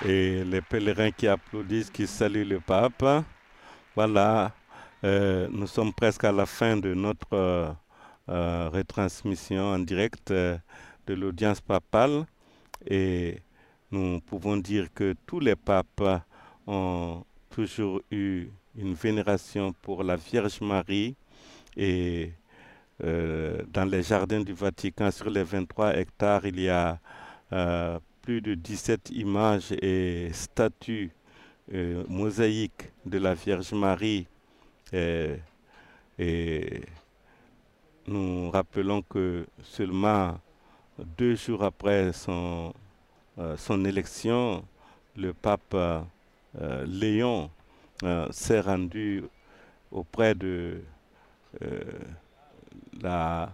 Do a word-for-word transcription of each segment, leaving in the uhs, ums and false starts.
et les pèlerins qui applaudissent, qui saluent le pape. Voilà, euh, nous sommes presque à la fin de notre euh, euh, retransmission en direct euh, de l'audience papale et nous pouvons dire que tous les papes ont toujours eu une vénération pour la Vierge Marie et euh, dans les jardins du Vatican, sur les vingt-trois hectares, il y a euh, plus de dix-sept images et statues euh, mosaïques de la Vierge Marie. Et, et nous rappelons que seulement deux jours après son, euh, son élection, le pape euh, Léon euh, s'est rendu auprès de euh, la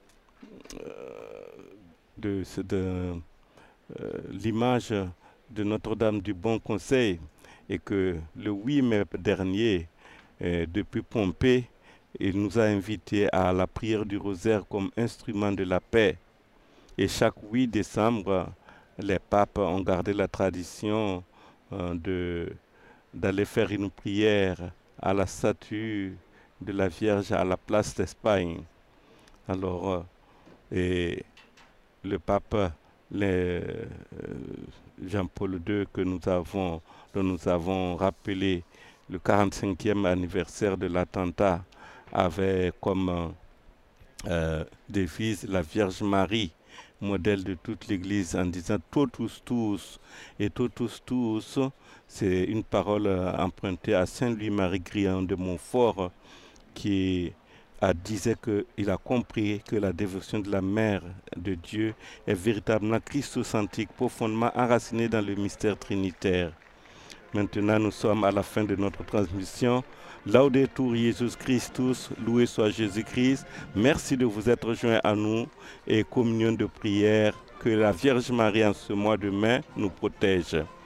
de, de euh, l'image de Notre-Dame du Bon Conseil et que le huit mai dernier, euh, depuis Pompée, il nous a invités à la prière du rosaire comme instrument de la paix. Et chaque huit décembre, les papes ont gardé la tradition euh, de, d'aller faire une prière à la statue de la Vierge à la place d'Espagne. Alors, euh, et le pape les, euh, Jean-Paul deux que nous avons, dont nous avons rappelé le quarante-cinquième anniversaire de l'attentat, avait comme euh, devise la Vierge Marie, modèle de toute l'Église, en disant totus tous. Et totus tous, c'est une parole euh, empruntée à Saint Louis-Marie Grillon de Montfort, qui a disait qu'il a compris que la dévotion de la Mère de Dieu est véritablement christocentrique, profondément enracinée dans le mystère trinitaire. Maintenant, nous sommes à la fin de notre transmission. Laudetur Jesus Christus, loué soit Jésus-Christ. Merci de vous être joints à nous et communion de prière. Que la Vierge Marie en ce mois de mai nous protège.